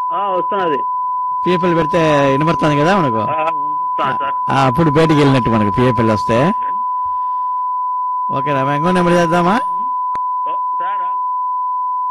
వస్తున్నది. పిఎఫ్ఎల్ పెడితే వినపడుతుంది కదా మనకు. వస్తాను సార్. అప్పుడు బయటికి వెళ్ళినట్టు మనకు పిఎఫ్ఎల్ వస్తే. ఓకేనా, ఇంకో నెంబర్ చేద్దామా?